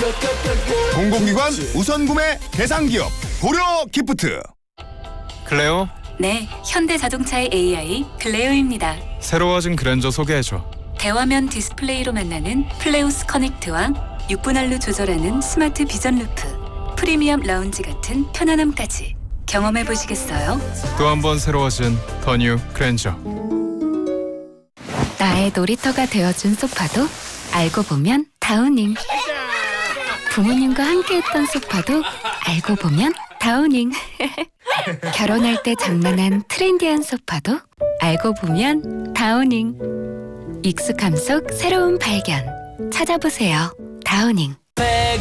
공공기관 우선 구매 대상 기업 고려 기프트. 클레오, 네, 현대자동차의 AI 클레오입니다. 새로워진 그랜저 소개해줘. 대화면 디스플레이로 만나는 플레오스 커넥트와 6분할로 조절하는 스마트 비전 루프, 프리미엄 라운지 같은 편안함까지 경험해 보시겠어요? 또 한 번 새로워진 더 뉴 그랜저. 나의 놀이터가 되어준 소파도 알고 보면 다우닝. 부모님과 함께했던 소파도 알고 보면 다우닝. 결혼할 때 장만한 트렌디한 소파도 알고 보면 다우닝. 익숙함 속 새로운 발견. 찾아보세요. 다우닝.